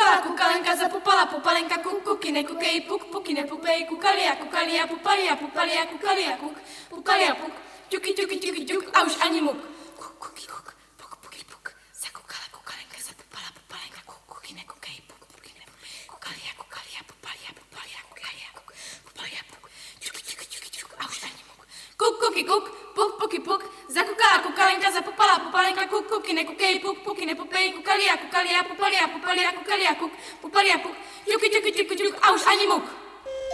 Zakukala kukalenka, zapupala pupalenka, kukuki nekukej, puki nepupej, kukalia, pupalia, kukalia, pukalia, puk, ťuky, ťuk, a už ani muk. Kukuki, puk, zakukala kukalenka, zapupala pupalenka, kukuki nekukej, puki nepupej, kukalia, pupalia, kukalia, pupalia, puk, ťuky, ťuk, a už ani muk. Kukuki, puk, zakukala kukalenka, zapupala pupalenka, kukuki nekukej, puki nepupej, kukalia, pupalia, kukalia, pupalia, puk, ťuky, a už ani muk.